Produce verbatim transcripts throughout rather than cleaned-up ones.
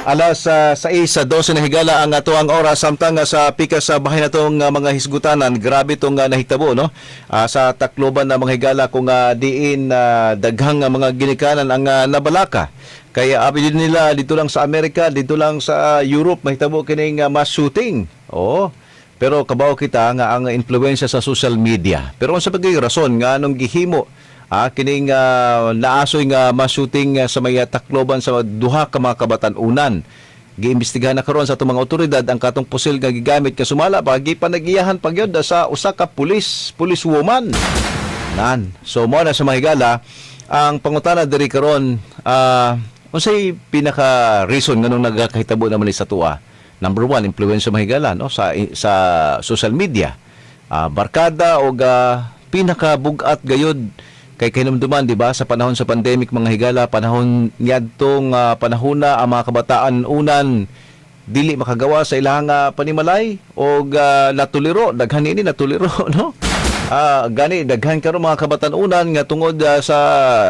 Alas uh, sais sa dose na higala ang atuang oras samtang uh, sa pika sa bahay na tong uh, mga hisgutanan. Grabe tong uh, nahitabo no. Uh, sa Tacloban na mga higala kung uh, diin uh, daghang uh, mga ginikanan ang uh, nabalaka. Kaya abi din nila dito lang sa Amerika, dito lang sa uh, Europe mahitabo kining uh, mass shooting. Oh. Pero kabaw kita nga ang influensya sa social media. Pero unsa ba gyud rason nga anong gihimo Ah, kining uh, naasoy nga mass shooting uh, sa may Tacloban sa duha ka mga kabatan-unan. Giimbestigahan na karon sa atong mga otoridad ang katong pusil nga gigamit ka sumala pagi panagiyahan pagyod sa usa ka pulis, police woman. Nan. So mo na sa mahigala ang pangutana diri karon ah uh, unsay pinaka reason nganong nagakahitabo naman ni sa tuwa. Number one, influence sa mahigala no sa sa social media. Uh, barkada o uh, pinaka bugat gayod kay kinumduman di ba sa panahon sa pandemic mga higala, panahon niadtong uh, panahon na ang mga kabataan unan dili makagawa sa ilang uh, panimalay o uh, natuliro daghan ini natuliro no ah uh, gani daghan karon mga kabataan unan nga tungod uh, sa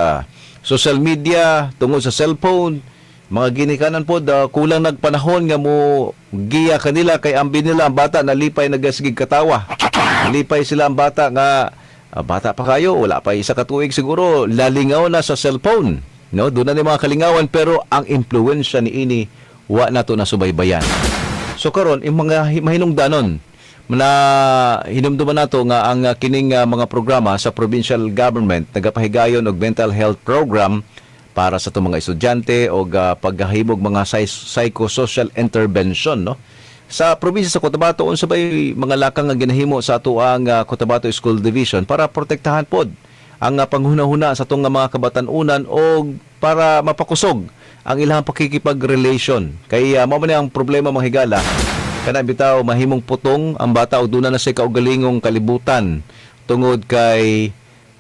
social media, tungod sa cellphone, mga ginikanan pod uh, kulang nagpanahon nga mo giya kanila kay ambi nila ang bata nalipay nagasigig katawa, nalipay sila ang bata nga Uh, bata pa kayo, wala pa isa ka tuig siguro, lalingaw na sa cellphone. No? Doon na ni mga kalingawan, pero ang impluensya ni ini, wa na to na subaybayan. So karon yung mga mahinungdanon, na hinumduman nato nga ang uh, kining uh, mga programa sa provincial government, nagapahigayon og mental health program para sa itong mga estudyante o uh, paghahimog mga psychosocial intervention, no? Sa probinsya sa Cotabato, unsa bay mga lakang nga ginahimo sa atuang uh, Cotabato School Division para protektahan pod ang uh, panghuna-huna sa atong mga kabatan-unan o para mapakusog ang ilang pakikipag-relation. Kay uh, mao man ang problema mga higala, kana bitaw mahimong putong ang bata o duna na sa kaugalingong kalibutan tungod kay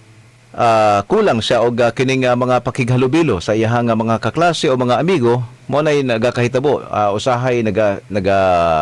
uh, kulang siya og uh, kining uh, mga pakighalubilo sa iyang uh, mga kaklase o mga amigo. Mo na nagakahitabo uh, usahay naga naga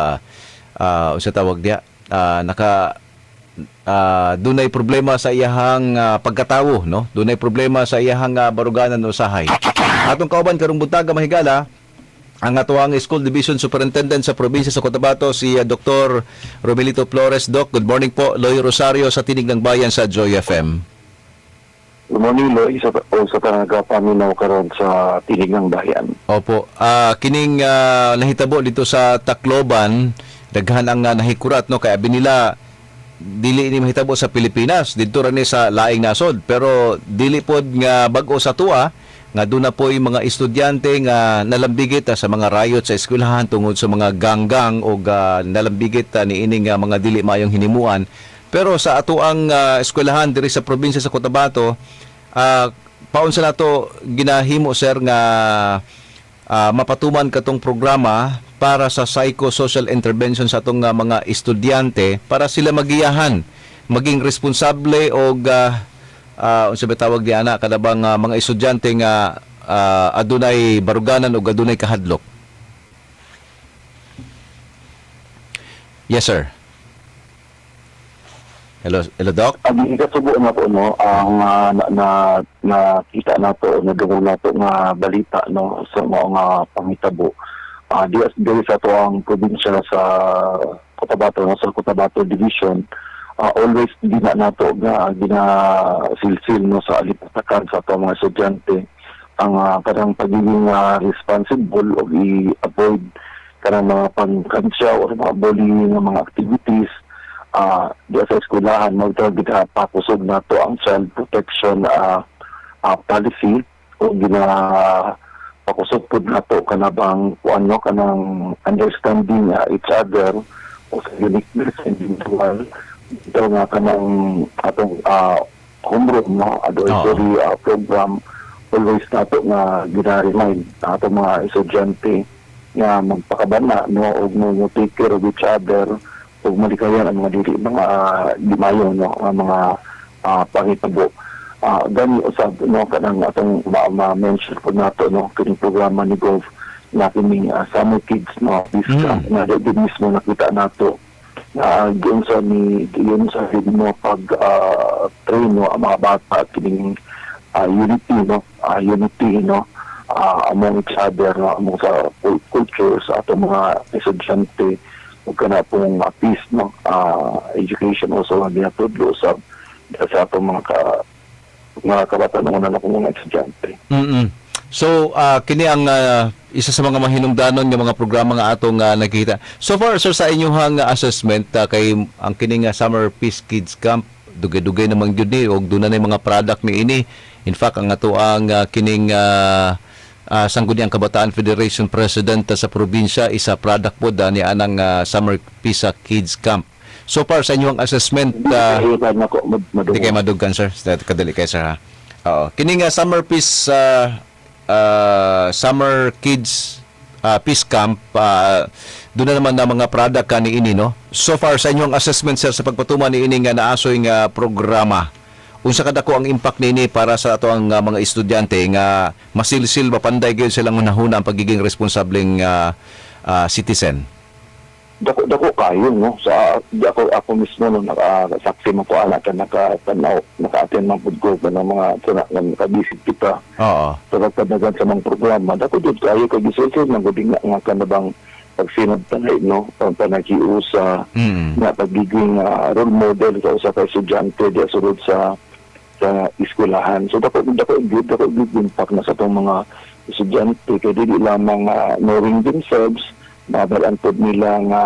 uh, usa tawag dia uh, naka uh, dunay problema sa iyahang uh, pagkatawo no, dunay problema sa iyahang uh, baruganan usahay. Atong kauban karong buntaga mahigala ang atuang School Division Superintendent sa probinsya sa Cotabato si uh, Doctor Romelito Flores. Doc, good morning po. Loy Rosario sa Tinig ng Bayan sa Joy F M. Good morning, Loy. Sa, o sa tanagapaminaw karon sa Tinig ng Bayan. Opo. Uh, kining uh, nahitabo dito sa Tacloban, daghan ang uh, nahikurat, no? Kaya binila, dili ni mahitabo sa Pilipinas, dito rin sa laing nasod. Pero dili pod nga bag-o sa tuwa, nga doon na po yung mga estudyante nga nalambigit uh, sa mga riot sa eskwelahan tungod sa mga ganggang o uh, nalambigit uh, ni ining uh, mga dili mayong hinimuan. Pero sa atuang uh, eskwelahan diri sa probinsya sa Cotabato, uh, paunsa nato ginahimo sir nga uh, mapatuman katong programa para sa psychosocial intervention sa atong uh, mga estudyante para sila magiyahan, maging responsable og uh, uh, unsa ba tawag di ana kadabang uh, mga estudyante nga uh, adunay baruganan o adunay kahadlok. Yes sir. Hello, hello Doc. Ang ikasubo na po no, ang uh, na, na nakita nato, nagawang nato nga balita no sa mga pangitabo. Ah, uh, di diri sa to ang probinsya sa Cotabato, no, sa Cotabato Division. Uh, always di na nato nga gina silsil no sa alipatakan sa to mga estudyante ang uh, kanang pagiging uh, responsible o i-avoid kanang mga pangkansya o mga bullying nga mga activities. Uh, di sa eskwelahan, magtawag uh, pakusog na to ang child protection uh, uh, policy o gina pakusog po na to kanabang ano kanang understanding uh, each other o sa uniqueness individual ito nga kanang atong uh, homeroom no, advisory uh, program always na to nga gina-remind na itong mga estudyante nga magpakabana no, o mo take care of each other o malikayan ang mga diri mga uh, limayo no ang mga uh, pangitabo uh, gani usab no kanang atong ma-mention po nato no kining programa ni Gov na kining uh, Summer Kids no this mm. na di mismo nakita nato na uh, giun sa ni giun sa mo pag uh, train no ang mga bata kining uh, unity no uh, unity no uh, among each other, no, among sa cul- culture sa atong mga estudyante ug kana pong uh, peace, no, uh, education also ang ginatudlo sa sa atong mga ka, mga kabataan ng na mga estudyante. Mm. So ah, kini ang ah, isa sa mga mahinungdanon nga mga programa nga atong ah, nakita. So far sir sa inyong ah, assessment ah, kay ang kini nga Summer Peace Kids Camp dugay-dugay namang gyud ni og dunay na mga product ni ini. In fact ang ato ang ah, kining uh, uh, Sangguniang Kabataan Federation President ah, sa probinsya isa product po ni anang ah, Summer Peace ah, Kids Camp. So far sa inyong assessment uh, Kahit na ko mad- hindi kayo madungo. maduggan sir, kadali kayo sir ha. Oo. Kini nga Summer Peace ah, ah, Summer Kids ah, Peace Camp uh, doon na naman na mga product ka ni ini no. So far sa inyong assessment sir sa pagpatuman ni ini nga naasoy nga programa. Unsa kadako ang impact nini para sa ato ang ah, mga estudyante nga masilsil mapanday gyud silang hunahuna ang pagiging responsableng ah, ah, citizen. Dako dako kayo, no, sa ako ako mismo no nakasaksi mo ko ana kan nakatanaw naka-attend man pud ko ng mga sana nga nakabisit kita Oo. sa pagkadagan sa mga programa. Dako jud kayo kay gisulti man gud nga nga kanabang pagsinad tanay, no, panakiusa Mm. nga pagiging ah, role model sa usa ka estudyante di sulod sa sa eskwelahan. So dako dako gud dako gud impact na sa tong mga estudyante kay dili lamang uh, knowing themselves mabalaan po nila nga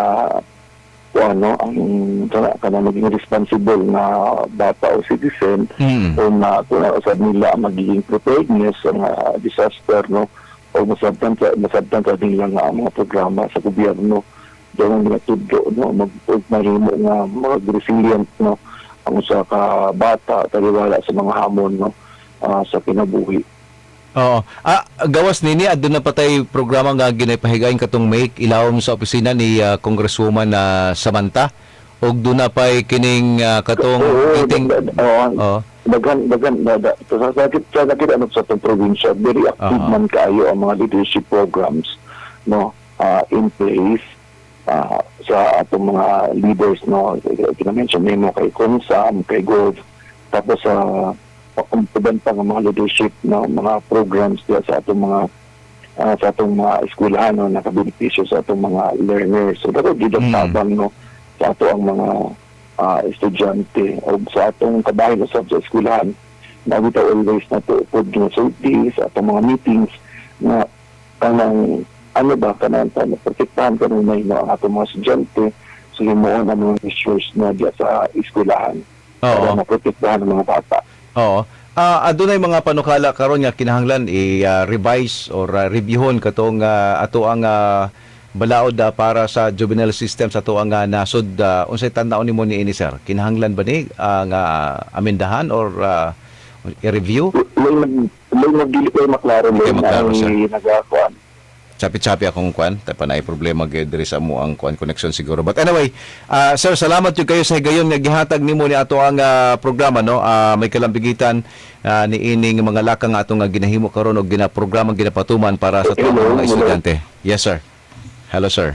kung ano ang kana, kana maging responsible na bata o citizen Mm. o na kung ano sa nila ang magiging preparedness sa mga disaster, no, o masabtan sa masabtan sa nila nga ang mga programa sa gobyerno doon nga tudlo, no, mag-marimo nga mga resilient, no, ang usa ka bata taliwala sa mga hamon, no, ah, sa kinabuhi. Oo. Ah, gawas nini adto na patay programa nga ginaypahigayon katong make ilawom sa opisina ni ah, Congresswoman na Samantha og doon na pay kining ah, katong Oo, meeting. dag- oo, Oo. Dagan, dagan, dada. So, sa sakit, sa sakit, ano, sa itong probinsya, very active Aha. man kayo ang mga leadership programs, no, ah, in place, ah, sa atong mga leaders, no, kina-mention mo kay Consam, kay Gov, tapos sa uh, pakumpudan pa ng mga leadership, no, mga programs diya sa atong mga ah, sa atong mga eskwelahan, no, nakabenepisyo sa atong mga learners. So, dapat gidang Mm. tabang, no, sa ato ang mga uh, estudyante o sa atong kabahin sa sa eskwelahan na kita always na to pud nga sulti sa atong mga meetings na kanang ano ba kanang kanang protektahan kanang may no, ang atong mga estudyante sa himuon ang mga issues na diya sa eskwelahan para Oo. maprotektahan ang mga bata. Oo. Ah, adunay mga panukala karon nga kinahanglan i-revise or ah, reviewon katong ah, ato ang ah, balaod ah, para sa juvenile system sa ato ang ah, nasod ah, unsay tan-aw nimo ni ini sir? Kinahanglan ba ni ah, nga amendahan or ah, i-review? May nag may nagdili kay maklaro Okay, mo maklaro, ang sir. nagakuan. Chapi-chapi akong kwan, tay panay problema gyud diri sa mo ang kwan connection siguro. But anyway, ah, sir, salamat jud kayo sa higayon nga gihatag nimo ni ato ang ah, programa no. Ah, may kalambigitan ah, ni ining mga lakang ato nga ginahimo karon og ginaprograma ginapatuman para sa tuwang Hello, mga hello. estudyante. Yes, sir. Hello, sir.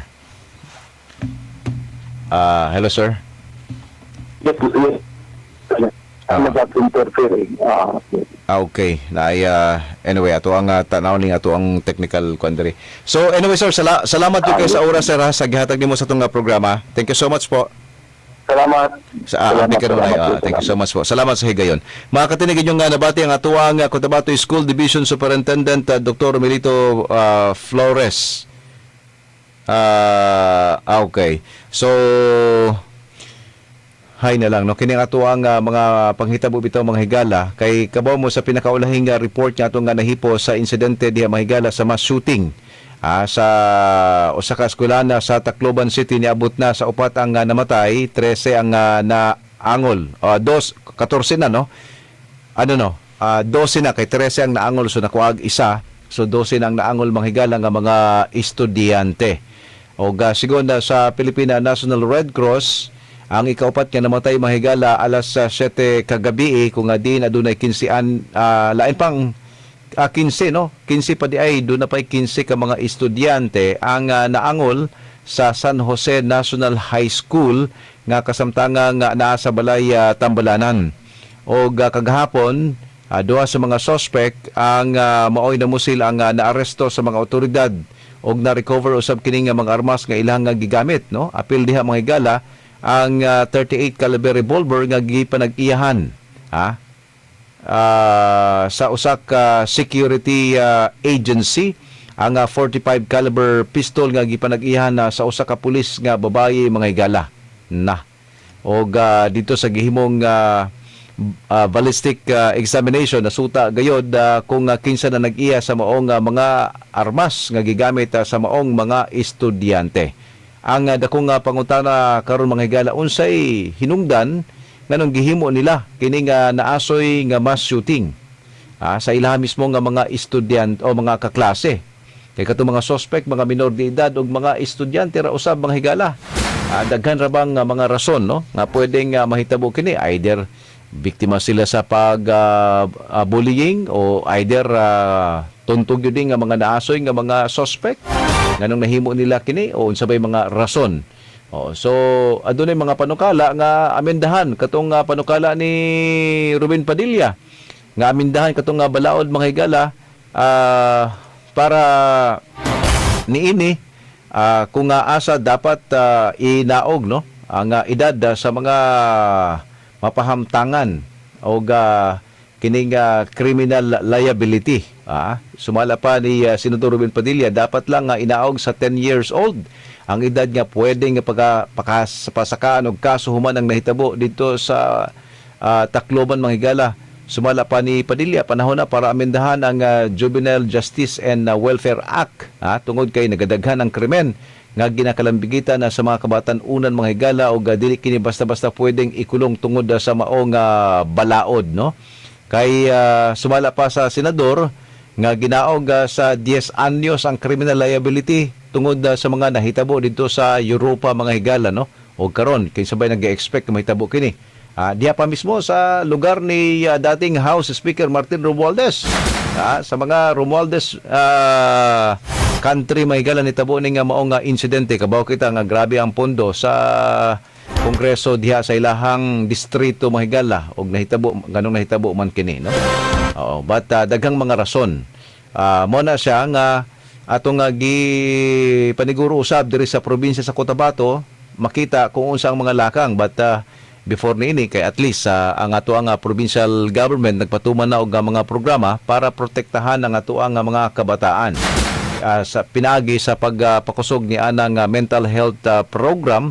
Ah, hello, sir. Yes, yes. Ah. Ano ba interfering? Ah, Ah, okay. Na uh, anyway, ato ang uh, tanaw ning ato ang technical quandary. So anyway, sir, sala- salamat jud kayo sa oras sir ha, sa gihatag nimo sa tunga programa. Thank you so much po. salamat. Sa ah, Salamat, ating kanunay. salamat, Ah, thank you so salamat. much po. Salamat sa higayon. Mga katinig inyong nga nabati ang atuang uh, Cotabato School Division Superintendent uh, Doctor Melito uh, Flores. Ah, ah, okay. So hay na lang no kining atuang uh, mga panghitabo bitaw mga higala kay kabaw mo sa pinakaulahing uh, report niya ato nga nahipo sa insidente diha mahigala sa mass shooting ah, sa usa ka eskwelahan sa Tacloban City niabot na sa upat ang uh, namatay, trese ang uh, naangol. Uh, dos, fourteen na no. Ano no? Uh, twelve na kay trese ang naangol so nakuag isa. So twelve na ang naangol mga higala nga mga estudyante. O uh, sigon na sa Philippine National Red Cross ang ikaupat nga namatay mahigala alas uh, siyete kagabi eh, kung nga din adunay quince an uh, lain pang uh, quince no quince pa di ay doon na pa'y quince ka mga estudyante ang uh, naangol sa San Jose National High School nga kasamtangang nga naa sa balay uh, Tambalanan o uh, kagahapon uh, duha sa mga suspect ang uh, maoy na musil ang uh, naaresto sa mga otoridad og na-recover usab kini nga mga armas nga ilang nga gigamit, no? Apil diha mga higala ang uh, thirty-eight caliber revolver nga gipanag-iyahan, ha? Uh, sa usak uh, security uh, agency, ang uh, forty-five caliber pistol nga gipanag-iyahan uh, sa usa ka pulis nga babayi mga higala na. Og uh, dito sa gihimong uh, uh, ballistic uh, examination nasuta gayod uh, kung uh, kinsa na nag-iya sa maong uh, mga armas nga gigamit uh, sa maong mga estudyante. Ang uh, dakong uh, pangutana karon mga higala, unsay hinungdan nganong gihimo nila kini nga naasoy nga mass shooting ah, sa ilaha mismo nga mga estudyante o mga kaklase. Kay katong mga suspect, mga minor de edad ug mga estudyante ra usab mga higala. Ah, daghan ra bang uh, mga rason, no, nga pwedeng uh, mahitabo kini, either biktima sila sa pag uh, uh, bullying o either uh, tuntog yun nga mga naasoy nga mga suspect nganong nahimo nila kini o unsa bay mga rason. Oh, so adunay mga panukala nga amendahan katong uh, panukala ni Ruben Padilla nga amendahan katong uh, balaod mga higala uh, para niini uh, kung uh, asa dapat uh, inaog, no, ang uh, edad uh, sa mga mapahamtangan o uh, kining uh, criminal liability. Ah, sumala pa ni uh, Senador Ruben Padilla, dapat lang uh, inaog sa ten years old ang edad nga pwedeng pagka pasakaan og kaso human ang nahitabo dito sa uh, Tacloban mga higala. Sumala pa ni Padilla, panahon na para amendahan ang uh, Juvenile Justice and uh, Welfare Act, ah, tungod kay nagadaghan ang krimen nga ginakalambigitan na sa mga kabatan-unan mga higala o uh, dili kini basta-basta pwedeng ikulong tungod uh, sa maong uh, balaod, no? Kay uh, sumala pa sa senador nga ginaog uh, sa ten anyos ang criminal liability tungod uh, sa mga nahitabo dito sa Europa mga higala, no? O karon kay sabay nag-expect na mahitabo kini. Ah, diha pa mismo sa lugar ni uh, dating House Speaker Martin Romualdez. Ah, sa mga Romualdez uh, country mga higala nitabo ni nga maong uh, insidente, kabaw kita nga grabe ang pondo sa Kongreso diha sa ilahang distrito mga higala og nahitabo nganong nahitabo man kini, no? Oo, but uh, daghang mga rason. Uh, mo na siya nga atong nga gi paniguro usab diri sa probinsya sa Cotabato makita kung unsa ang mga lakang, but uh, before niini kay at least uh, ang ato ang uh, provincial government nagpatuman na og uh, mga programa para protektahan ang ato ang uh, mga kabataan. Uh, sa pinagi sa pagpakusog uh, ni anang uh, mental health uh, program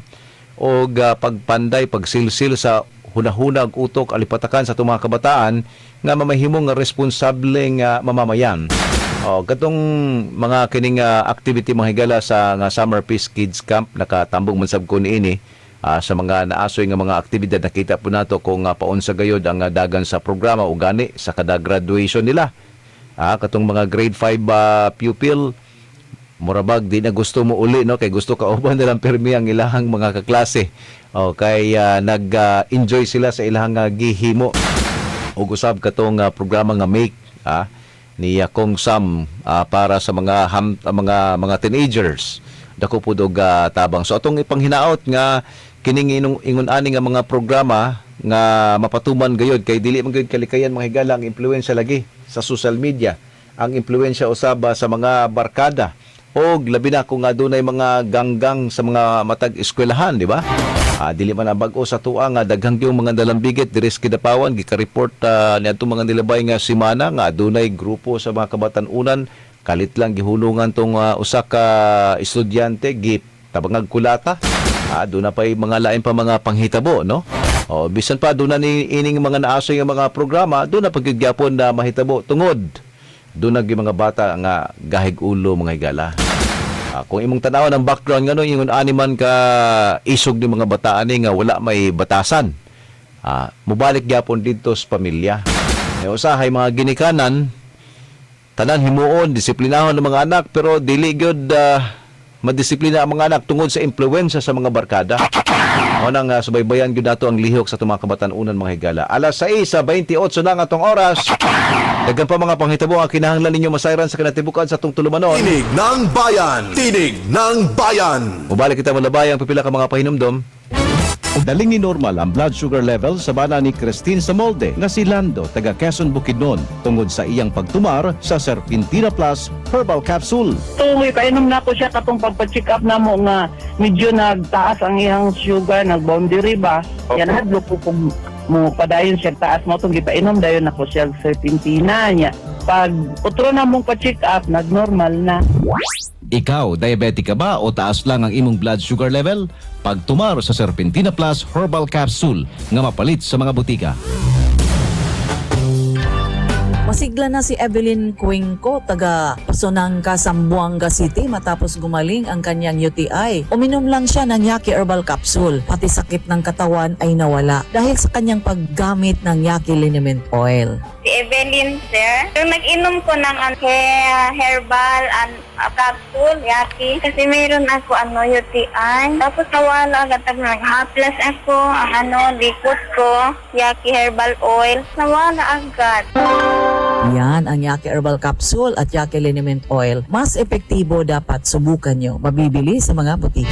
o uh, pagpanday, pagsilsil sa hunahunag utok alipatakan sa itong mga kabataan nga mamahimong nga responsableng uh, mamamayan. O, katong mga kining uh, activity mga higala sa nga Summer Peace Kids Camp, nakatambong man sab ko niini uh, sa mga naasoy nga mga aktibidad. Nakita po nato kung uh, paunsa gayod ang uh, dagan sa programa o gani sa kada graduation nila. Uh, katong mga grade five uh, pupil, murabag di na gusto mo uli, no, kay gusto ka uban nilang permi ang ilahang mga kaklase. O kay uh, nag-enjoy uh, sila sa ilahang uh, gihimo. O gusab katong uh, programa nga Make ah, ni uh, Kong Sam uh, para sa mga ham, uh, mga mga teenagers. Dako pud og uh, tabang. So atong ipanghinaot nga kining inong ingon ani nga mga programa nga mapatuman gayod kay dili man gayud kalikayan mga higala ang impluwensya lagi sa social media. Ang impluwensya usab uh, sa mga barkada og labi na kung adunay mga ganggang sa mga matag eskwelahan, di ba? Ah, dili man ang bag-o sa tuwa nga daghang yung mga dalambigit diri sa Kidapawan gika-report uh, niadto mga nilabay nga semana nga adunay grupo sa mga kabatan-unan kalit lang gihulungan tong uh, usa ka estudyante gip tabangag kulata. Ah, doon na pa yung mga lain pa mga panghitabo, no? O bisan pa doon na ni ining mga naasoy nga mga programa, doon na pagyapon na mahitabo tungod. Doon na mga bata nga gahig ulo mga higala. Uh, kung imong tanawan ang background ngano ingon animan ka isog ni mga bataan ni nga wala may batasan. Ah, uh, mubalik gyapon didto sa pamilya. May usahay mga ginikanan tanan himuon disiplinahon ng mga anak pero dili gyud uh, madisiplina ang mga anak tungod sa impluwensya sa mga barkada. Mao nang uh, subaybayan gyud nato ang lihok sa tumang kabatan-unan mga higala. alas sais twenty-eight na nga atong oras. Daghan pa mga panghitabo ang kinahanglan ninyo masayran sa kanatibukan sa atong tulumanon. Tinig ng Bayan! Tinig ng Bayan! Mubalik kita malabay ang pipila ka mga pahinumdom. Daling ni normal ang blood sugar level sa bana ni Christine Samolde nga si Lando taga Quezon Bukidnon tungod sa iyang pagtumar sa Serpentina Plus Herbal Capsule. Tuloy, kainom na ko siya katong pagpa-check up na mo nga medyo nagtaas ang iyang sugar, nag-boundary ba? Yan, hadlo ko kung mo padayon siya taas mo itong gipainom, dayon ako siya Serpentina niya. Pag utro na mong pa-check up, nag-normal na. Ikaw, diabetic ka ba o taas lang ang imong blood sugar level? Pagtumar sa Serpentina Plus Herbal Capsule nga mapalit sa mga butika. Masigla na si Evelyn Cuenco, taga Pasonangka, Zamboanga City matapos gumaling ang kanyang U T I. Uminom lang siya ng Yaki Herbal Capsule. Pati sakit ng katawan ay nawala dahil sa kanyang paggamit ng Yaki Liniment Oil. Si Evelyn, sir. Yung nag-inom ko ng uh, herbal and uh, capsule, Yaki. Kasi mayroon ako ano, U T I. Tapos nawala agad ako. Nag-haplas ako. Ang ano, likot ko. Yaki Herbal Oil. Nawala agad. Yan ang Yaki Herbal Capsule at Yaki Liniment Oil. Mas epektibo, dapat subukan nyo. Mabibili sa mga butika.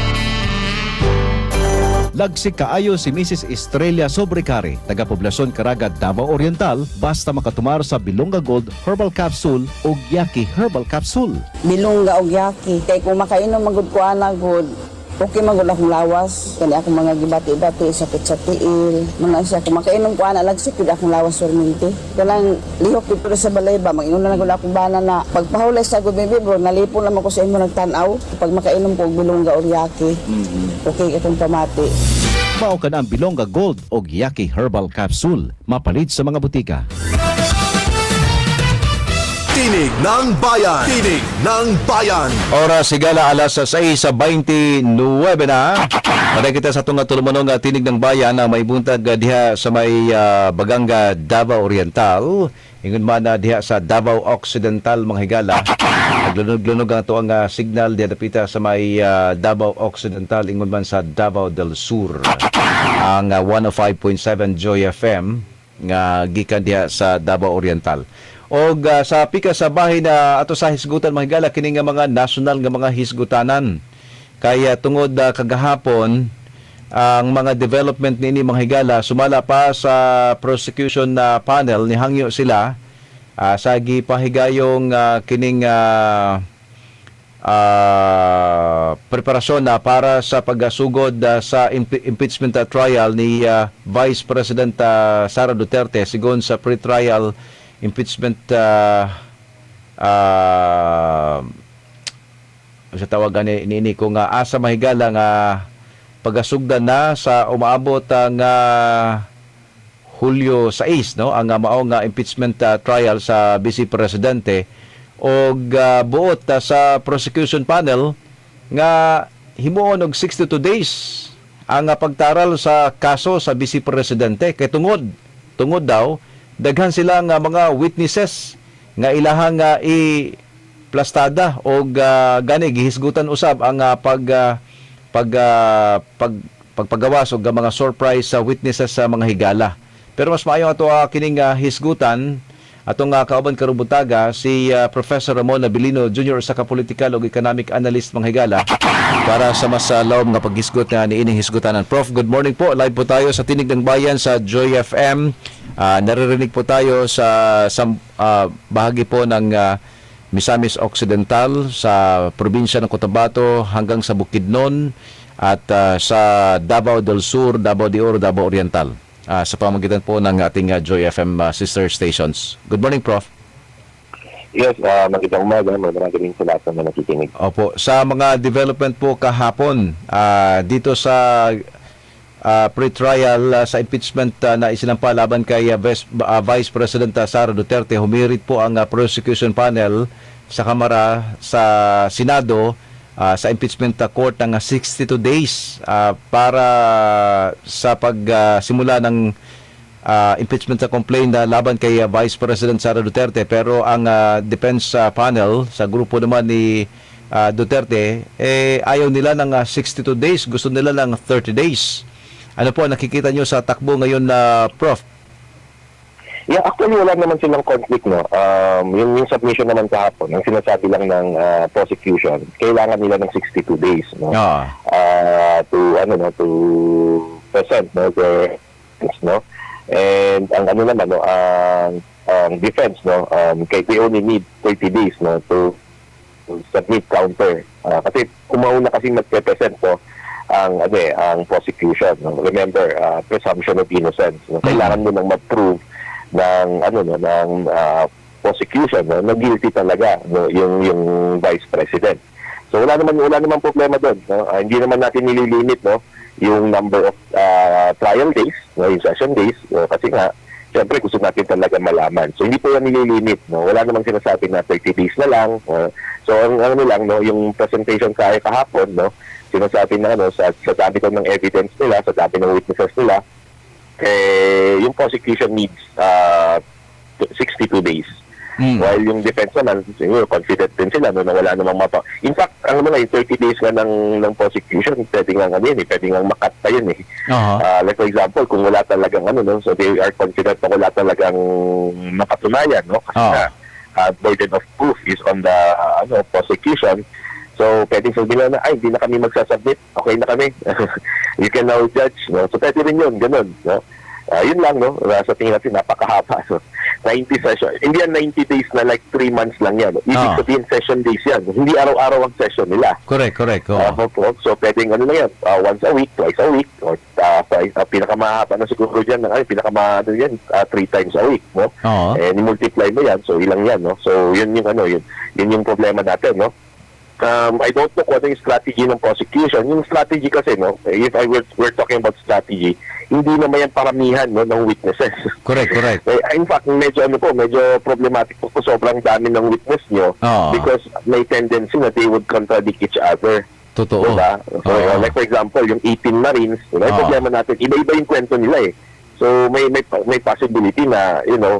Lagsik kaayo si Missus Estrella Sobrecari, taga Poblacion Caraga, Davao Oriental, basta makatumar sa Bilonga Gold Herbal Capsule o Yaki Herbal Capsule. Bilungga og yaki kay kung makainom magud ko ana gud okay magud akong lawas kani ako mga gibati-bati sakit sa tiil man siya kung makainom ko ana lagsik gud akong lawas perminti kanang lihok dito sa balay ba manginom na gud akong bana na pagpahulay sa gud bibi bro nalipon naman ko sa imo nagtan-aw pag makainom ko og bilungga og yaki okay akong pamati. Mao ka na ang Bilonga Gold o Yaki Herbal Capsule, mapalit sa mga butika. Tinig ng Bayan. Tinig ng Bayan. Oras sigala alas sais sa twenty-nine na. Paday kita sa itong tulumanong uh, Tinig ng Bayan na may buntag uh, diha sa may uh, Baganga, Davao Oriental. Ingon man na diha sa Davao Occidental, mga higala. Naglunog-lunog ang ito ang uh, signal diha dapita sa may uh, Davao Occidental. Ingon man sa Davao del Sur. Ang uh, one oh five point seven Joy F M nga gikan diha sa Davao Oriental. O uh, sa pika sa bahay na ato sa hisgutan mga higala kini nga mga national nga mga hisgutanan. Kaya tungod uh, kagahapon ang mga development nini mga higala sumala pa sa prosecution na panel ni hangyo sila uh, sa gipahigayong uh, kining uh, uh, preparasyon na para sa pagasugod uh, sa impe- impeachment uh, trial ni uh, Vice President uh, Sara Duterte sigon sa pre-trial impeachment uh, uh, sa tawagan ni ini ko nga asa mahigala nga pagasugdan na sa umaabot ang uh, Hulyo sais no ang uh, mao nga impeachment uh, trial sa Vice Presidente og uh, buot uh, sa prosecution panel nga himuon og sixty-two days ang uh, pagtaral sa kaso sa Vice Presidente kay tungod tungod daw daghan sila nga mga witnesses nga ilahang uh, i plastada og uh, gani gihisgutan usab ang uh, pag uh, pag, uh, pag pagpagawas og uh, mga surprise sa uh, witnesses sa mga higala. Pero mas maayo ato uh, kining uh, hisgutan atong uh, kauban karubutaga si uh, Professor Ramon Abilino Junior sa ka-political ug economic analyst mga higala para sa mas uh, lawom nga paghisgot nga niining hisgutanan. Prof, good morning po. Live po tayo sa Tinig ng Bayan sa Joy F M. Uh, naririnig po tayo sa, sa uh, bahagi po ng uh, Misamis Occidental sa probinsya ng Cotabato hanggang sa Bukidnon at uh, sa Davao del Sur, Davao de Oro, Davao Oriental uh, sa pamamagitan po ng ating uh, Joy F M uh, sister stations. Good morning, Prof. Yes, uh, magandang umaga. Maraming salamat sa mga nakikinig. Opo, sa mga development po kahapon uh, dito sa uh, pre-trial uh, sa impeachment uh, na isinampa laban kay uh, Vice, uh, Vice President uh, Sara Duterte, humirit po ang uh, prosecution panel sa Kamara sa Senado uh, sa impeachment uh, court ng uh, sixty-two days uh, para sa pagsimula uh, ng uh, impeachment uh, complaint na uh, laban kay uh, Vice President Sara Duterte. Pero ang uh, defense uh, panel sa grupo naman ni uh, Duterte eh ayaw nila ng uh, sixty-two days, gusto nila ng thirty days. Ano po nakikita nyo sa takbo ngayon na uh, Prof? Yeah, actually wala naman silang conflict, no. Um, yung, yung submission naman kahapon, yung sinasabi lang ng uh, prosecution, kailangan nila ng sixty-two days, no. Ah. Uh, to ano no, to present, no, the no, and ang ano naman, no, ang ang defense, no, um, kay they only need thirty days, no, to, to submit counter. Uh, kasi kumauna kasi magpe-present, no, ang ano eh, ang prosecution, no. Remember, uh, presumption of innocence, no. Kailangan mo nang ma-prove ng ano, no, ng uh, prosecution, no, na guilty talaga, no, yung yung vice president. So wala naman wala naman problema doon, no. Uh, hindi naman natin nililimit, no, yung number of uh, trial days, no, yung session days, no, kasi nga siyempre gusto natin talaga malaman. So hindi po yan nililimit, no. Wala namang sinasabi na thirty days na lang. Uh, so ang ano lang, no, yung presentation kaya kahapon, no, sinasabi na ano sa sa dami ng evidence nila, sa dami ng witnesses nila, eh yung prosecution needs uh, sixty-two days. Mm. While yung defense naman, siguro confident din sila, no, na wala namang mapa. In fact, ang naman yung thirty days nga ng, ng prosecution, pwede nga nga yun, eh, pwede nga makat pa yun eh. Uh-huh. Uh, like for example, kung wala talagang ano, no, so they are confident na wala talagang mapatunayan, no, kasi uh-huh. na, uh, burden of proof is on the uh, ano prosecution. So, pwedeng sabihin na, ay, hindi na kami magsasubmit, okay na kami. You can now judge, no. So, pwede rin yun, ganun, no. Uh, yun lang, no, uh, sa tingin natin, napakahaba. So, ninety session. Hindi yan ninety days na like three months lang yan. No? Ibig oh. sabihin session days yan. Hindi araw-araw ang session nila. Correct, correct. Oh. Uh, so, pwedeng ano lang yan, uh, once a week, twice a week, or uh, twice, uh, pinakamahaba na siguro dyan, ay, pinakamahaba yan, uh, three times a week, no? Oh. And multiply mo yan, so ilang yan, no? So, yun yung ano, yun, yun yung problema natin, no? Um, I don't know kung ano yung strategy ng prosecution. Yung strategy kasi, no, if I were, we're talking about strategy, hindi naman yan paramihan, no, ng witnesses. Correct, correct. In fact, medyo ano po, medyo problematic po, po sobrang dami ng witness nyo oh. because may tendency na they would contradict each other. Totoo. Diba? So, oh. like for example, yung eighteen Marines, diba, oh. problema natin, iba-iba yung kwento nila eh. So may may may possibility na, you know,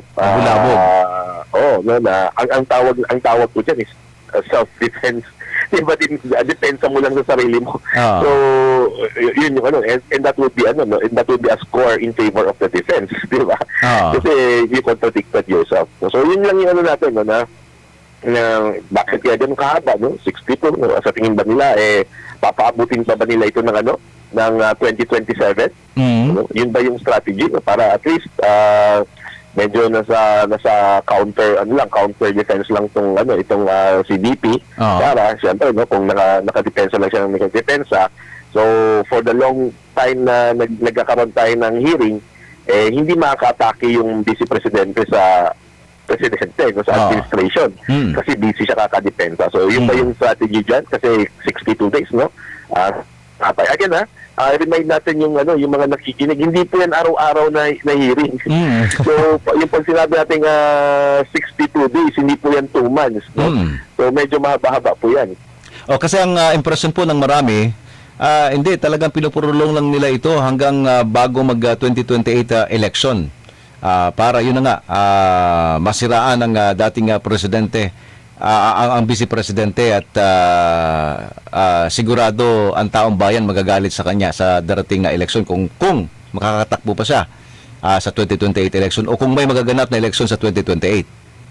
uh, oh, no, na ang, ang tawag ang tawag ko diyan is uh, self-defense. Diba, din, depensa mo lang sa sarili mo. Oh. So, yun yung ano, and, and that would be ano, no, and that would be a score in favor of the defense, di ba? Oh. Kasi you contradicted yourself. So, yun lang yung ano natin, no, na, na bakit kaya ganun kahaba, no? sixty-two, no? Sa tingin ba nila, eh, papaabutin pa ba nila ito ng ano, ng uh, twenty twenty-seven? Mm-hmm. No? Yun ba yung strategy, no? Para at least, uh, medyo nasa nasa counter ano lang counter defense lang tong ano itong uh, si D P oh. para siyempre no kung naka nakadepensa lang siya ng nakadepensa, so for the long time na nag, nagkakaroon tayo ng hearing, eh hindi makaka-atake yung vice presidente sa presidente no, sa oh. administration hmm. kasi busy siya kakadepensa. So yun hmm. ba yung strategy dyan kasi sixty-two days, no? Uh, again ha, Uh, remind natin yung ano yung mga nakikinig, hindi po yan araw-araw na, na hearing. Mm. So yung pag sinabi natin uh, sixty-two days, hindi po yan two months, no? Mm. So medyo mahaba-haba po yan. O kasi ang uh, impression po ng marami, uh, hindi talagang pinupurulong lang nila ito hanggang uh, bago mag uh, twenty twenty-eight uh, election. Uh, para yun na nga uh, masiraan ang uh, dating uh, presidente, uh, ang, ang vice presidente, at uh, uh, sigurado ang taong bayan magagalit sa kanya sa darating na eleksyon kung kung makakatakbo pa siya uh, sa twenty twenty-eight election o kung may magaganap na eleksyon sa twenty twenty-eight.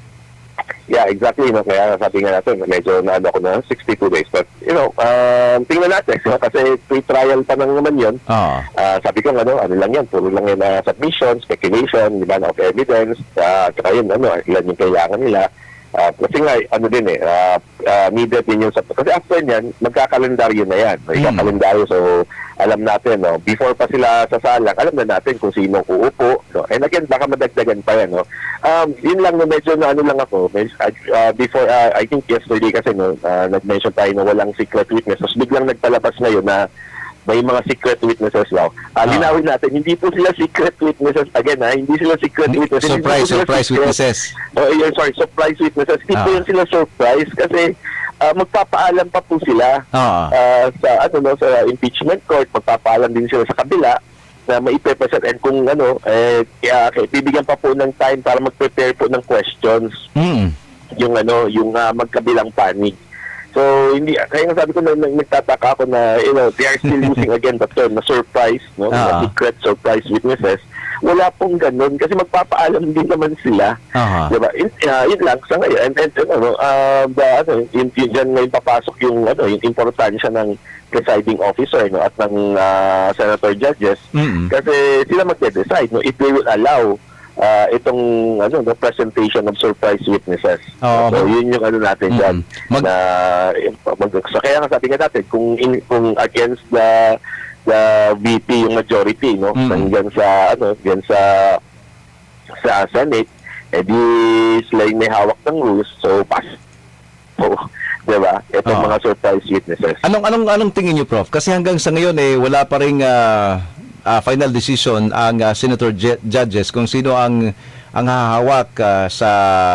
Yeah, exactly. No? Kaya sabi nga natin, medyo naano ko na sixty-two days. But, you know, um, tingnan natin. No? Kasi pre-trial pa lang naman yun. Oh. Uh, sabi ko, ano, ano lang yan, puro lang yun na uh, submission, speculation, di ba, of evidence, uh, kaya yun, ano, ilan yung kailangan nila. Uh, kasi nga, ano din eh, uh, uh, needed din yung, kasi after nyan, magkakalendaryo na yan. Magkakalendaryo, so alam natin, no, before pa sila sasalang, alam na natin kung sino uupo, no? And again, baka madagdagan pa yan, no? Um, yun lang, no, medyo na ano lang ako, uh, before, uh, I think yesterday kasi, no, uh, nag-mention tayo na walang secret witness, so biglang nagpalabas ngayon na may mga secret witnesses daw. Uh, oh. Linawin natin, hindi po sila secret witnesses. Again, ha, hindi sila secret witnesses. Surprise, surprise secret witnesses. Oh, yeah, sorry, surprise witnesses. Hindi oh. po yan sila surprise kasi uh, magpapaalam pa po sila oh. uh, sa ano no sa impeachment court. Magpapaalam din sila sa kabila na maipe-present, and kung ano, eh, kaya, okay, bibigyan pa po ng time para mag-prepare po ng questions. Mm. Yung ano, yung uh, magkabilang panig. So, hindi, kaya nga sabi ko na nagtataka ako na, you know, they are still using again the term na surprise, no? Uh-huh. Secret surprise witnesses. wala pong ganun kasi magpapaalam din naman sila. Aha. Diba? Yun, uh, yun lang sa ngayon. And, and, and ano, uh, the, ano, yun, yun dyan ngayon papasok yung, ano, yung importansya ng presiding officer, no, at ng uh, senator judges. Mm-mm. Kasi sila magde-decide, no, if they will allow uh, itong ano, the presentation of surprise witnesses. Oo. So, yun yung ano natin dyan. Mm-mm. Mag- na, mag, so, kaya nga sabi nga natin, kung, in, kung against the the V P yung majority, no, Mm-mm. hanggang sa, ano, hanggang sa sa Senate, eh di sila yung may hawak ng rules, so pass. So, diba? Itong Oo. mga surprise witnesses. Anong anong anong tingin niyo, Prof? Kasi hanggang sa ngayon eh wala pa ring ah, ah, final decision ang ah, senator ju- judges kung sino ang ang hahawak ah, sa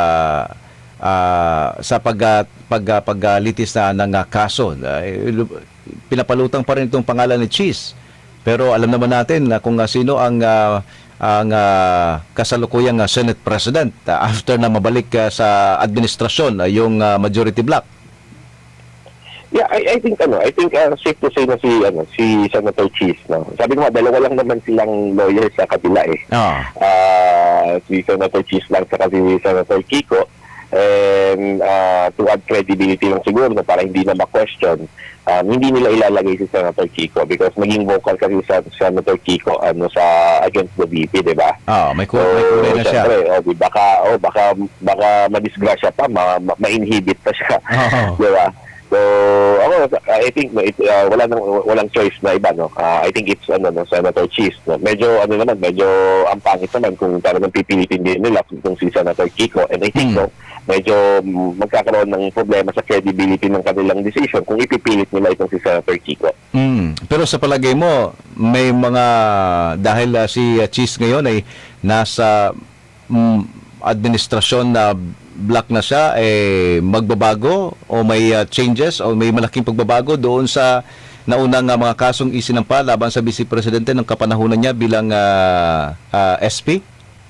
ah, sa pag ah, pag ah, paglitis na ng ah, kaso. Ah, eh, lu- pinapalutang pa rin itong pangalan ni Cheese. Pero alam naman natin na kung ah, sino ang ah, ang ah, kasalukuyang ah, Senate President ah, after na mabalik ah, sa administrasyon ah, yung ah, majority bloc. Yeah, I, I think ano, I think uh, safe to say na si ano, si Senator Cheese, no. Sabi ko nga dalawa lang naman silang lawyers sa kabila eh. Ah. Uh, si Senator Cheese lang sa si Senator Kiko. And uh, to add credibility lang siguro no, para hindi na ma-question, um, hindi nila ilalagay si Senator Kiko because naging vocal kasi sa Senator Kiko ano sa against the V P, di ba? Ah, may ku- may kulay na siya. syempre, oh, di, baka oh, baka baka madisgrasya pa, ma, ma, ma-inhibit pa siya. Oo. Di ba? So, ako, I think no, it, uh, wala nang walang choice na iba, no. Uh, I think it's ano no, Senator Cheese, no. Medyo ano naman, medyo ang pangit naman kung talagang pipilitin din nila kung si Senator Kiko. And I think Hmm. no, medyo mm, magkakaroon ng problema sa credibility ng kanilang decision kung ipipilit nila itong si Senator Kiko. Mm. Pero sa palagay mo, may mga dahil ah, si ah, Cheese ngayon ay nasa mm, administrasyon na black na siya, eh magbabago o may ah, changes o may malaking pagbabago doon sa naunang ah, mga kasong isinampa laban sa Vice Presidente ng kapanahunan niya bilang ah, ah, S P?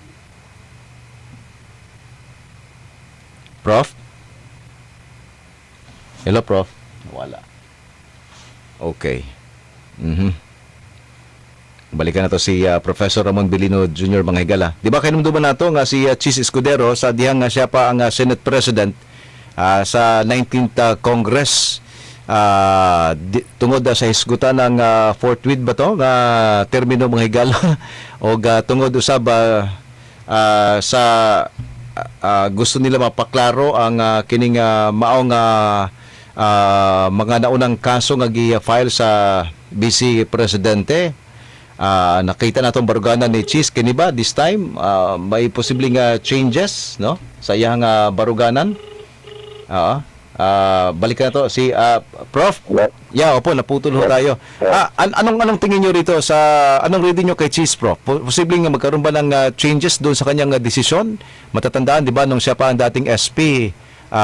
Prof? Hello, Prof? Wala. Okay. Mhm. Balikan na to si ah, Professor Ramon Bilino Junior mga higala. Di ba kinumduman nato nga si uh, Cheese Escudero sa dihang nga siya pa ang ah, Senate President ah, sa nineteenth ah, Congress ah, di, tungod ah, sa hisgutan ng ah, Fort Tweed ba to nga termino mga higala o ah, tungod usab ah, ah, sa ah, gusto nila mapaklaro ang ah, kining ah, maong ah, ah, mga naunang kaso nga gi-file sa Vice Presidente. Ah, nakita natong baruganan ni Cheese kini ba this time ah, may posibleng ah, changes no sa iyang ah, baruganan. Oo. Ah, balikan na to si ah, Prof. Yeah, opo, naputol ho tayo. Ah, an- anong anong tingin niyo rito sa anong reading niyo kay Cheese, Prof? Po- Posibleng nga magkaroon ba ng ah, changes doon sa kanyang ah, desisyon? Matatandaan 'di ba nung siya pa ang dating S P,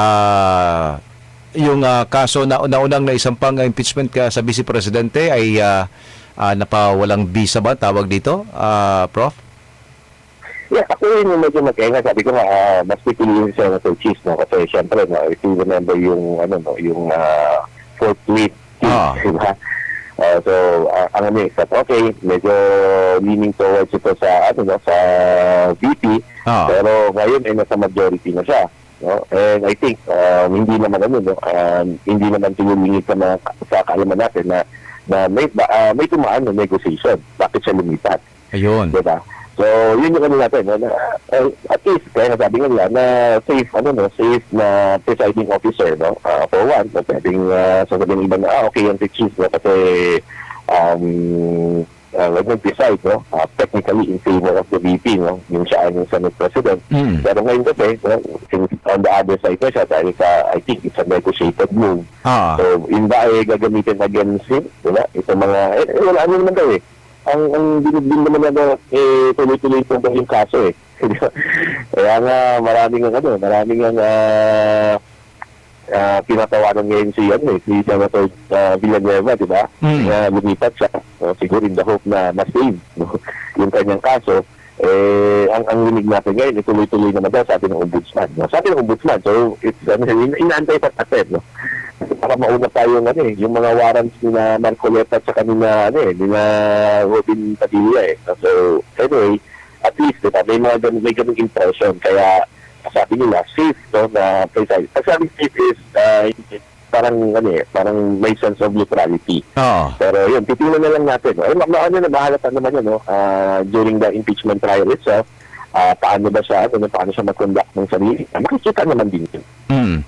ah yung ah, kaso na naunang naisampang impeachment ka sa Vice Presidente ay ah, ah, napawalang visa ba tawag dito, ah, Prof? Yeah, ako yun yung medyo mag-enga. Sabi ko nga, uh, mas pipiliin si Senator Cheese, no? Kasi syempre, no, if you remember yung, ano, no, yung uh, fourth tweet, Ah. diba? Uh, so, uh, ang ano, sa okay, medyo leaning towards ito sa, ano, no, sa V P, Ah. pero ngayon ay nasa majority na siya. No? And I think, um, hindi naman, ano, no, um, hindi naman tumulingit sa, mga, sa kaalaman natin na, na may, uh, may tumaan na negotiation. Bakit siya lumipat? Ayun. Diba? So, yun yung ano natin, no, na, uh, at least, kaya nasabi nga nila, na safe, ano, no, safe na presiding officer, no, uh, for one, no, pwedeng uh, sasabihin ng iba na, ah, okay, yung si Cheese, no, kasi, um, uh, nag-decide, no, uh, technically in favor of the V P, no, yung siya yung Senate President. Mm. Pero ngayon kasi, no, since on the other side na siya, dahil sa, I think it's a negotiated move. Ah. So, yun ba ay gagamitin against him? Diba? Ito mga, eh, eh, wala ano naman daw eh. Ang ang dinibdin naman na eh, tuloy-tuloy po ba yung kaso eh. Kaya nga maraming ang ano, maraming ang uh, uh, pinatawanan ngayon si, ano eh, si Senator uh, Villanueva, di ba? Mm. Na lumipat siya. So, siguro in the hope na ma-save no? yung kanyang kaso. Eh, ang ang rinig natin ngayon, ituloy-tuloy naman daw sabi ng ombudsman. No? Sabi ng ombudsman, so it's, ano, in- inaantay pa natin, no? Para mauna tayo ng ano eh, yung mga warrants ni na Marcoleta at saka ni na, ano eh, ni na Robin Padilla eh. So, anyway, at least, diba, may mga ganun, may ganung impression. Kaya, sabi nila, safe, no, na precise. Pag sabi safe is, uh, parang, ano eh, parang may sense of neutrality. Oo. Pero yun, titingnan na lang natin. No? Ay, ma- ma- ano na, mahalata naman yun, no? Uh, during the impeachment trial itself, uh, paano ba siya, ano, paano siya mag-conduct ng sarili. Uh, makikita naman din yun. Hmm.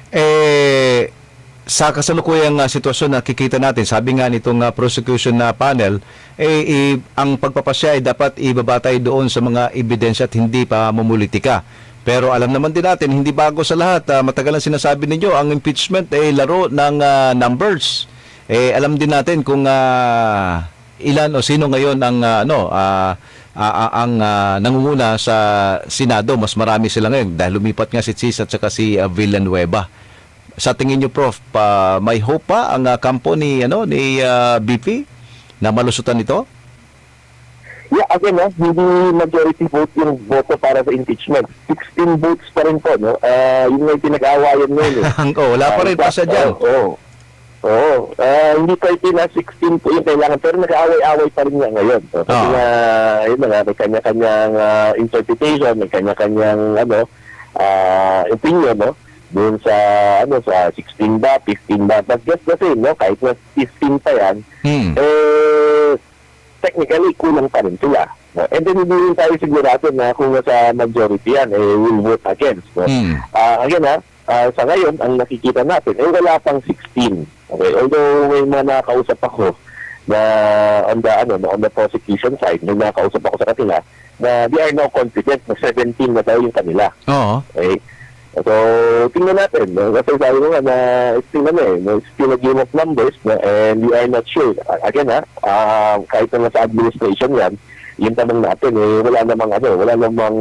Eh, sa kasalukuyang uh, sitwasyon na kikita natin, sabi nga nitong uh, prosecution na panel, eh, eh, ang pagpapasya ay dapat ibabatay doon sa mga ebidensya at hindi pa mamulitika. Pero alam naman din natin, hindi bago sa lahat. Uh, matagal ang sinasabi ninyo, ang impeachment ay laro ng uh, numbers. Eh, alam din natin kung uh, ilan o sino ngayon ang uh, ano, uh, uh, ang uh, nangunguna sa Senado. Mas marami sila ngayon dahil lumipat nga si Chis at saka si uh, Villanueva. Sa tingin niyo, Prof, pa, may hope pa ang uh, kampo ni, ano, ni uh, B P na malusutan ito? Yeah, again, no, hindi majority vote yung boto para sa impeachment. sixteen votes pa rin po, no? Uh, yung may pinag-aawayan ngayon. Eh. oh, wala pa rin pa sa dyan. Oo. Oh, oh. oh. uh, hindi thirteen na sixteen po yung kailangan. Pero nag-aaway-aaway pa rin niya ngayon. So, kasi Oh. nga, yun na nga, may kanya-kanyang uh, interpretation, may kanya-kanyang, ano, uh, opinion, no? Doon sa, ano, sa sixteen ba, fifteen ba. But just the same, no? Kahit na fifteen pa yan, Hmm. eh, technically, kulang pa rin sila. No? And then, hindi rin tayo sigurado na kung sa majority yan, eh, will vote against. No? Hmm. Uh, again, ha, uh, sa ngayon, ang nakikita natin, eh, wala pang sixteen. Okay? Although, may mga nakakausap ako na on the, ano, on the prosecution side, may nakakausap ako sa kanila na they are now confident na seventeen na daw yung kanila. Oo. Okay? So, tingnan natin. No? Kasi sabi ko nga na, still, ano, eh, no? Still a game of numbers, no? And we are not sure. Again, ha, uh, kahit na sa administration yan, yung tanong natin, eh, wala namang, ano, wala namang